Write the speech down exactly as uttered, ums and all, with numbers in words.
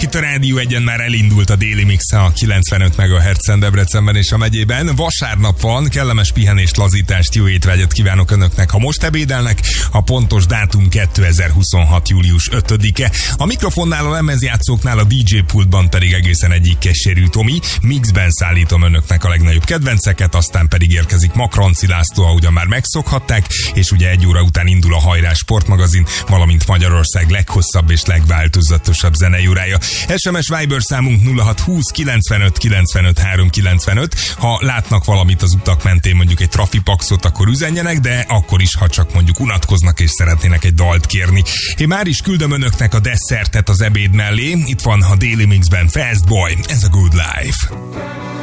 itt a Rádió Egyen már elindult a Déli Mix a kilencvenöt megahertzen Debrecenben és a megyében. Vasárnap van, kellemes pihenést, lazítást, jó étvágyat kívánok önöknek, ha most ebédelnek. A pontos dátum kétezer-huszonhat. július ötödike. A mikrofonnál, a lemezjátszóknál, a dé dzsé pultban pedig egészen egyik keserű Tomi. Mixben szállítom önöknek a legnagyobb kedvenceket, aztán pedig érkezik Makranci László, ahogyan már megszokhatták, és ugye egy óra után indul a Hajrá sportmagazin, valamint Magyarország leghosszabb és legváltozatosabb zeneiórája. es em es Viber számunk nulla hat húsz kilencvenöt kilencvenöt háromszázkilencvenöt. Ha látnak valamit az utak mentén, mondjuk egy trafipaxot, akkor üzenjenek, de akkor is, ha csak mondjuk unatkoznak és szeretnének egy dalt kérni. Én már is küldöm önöknek a desszertet az ebéd mellé. Itt van a Daily Mixben Fast Boy, ez a Good Life.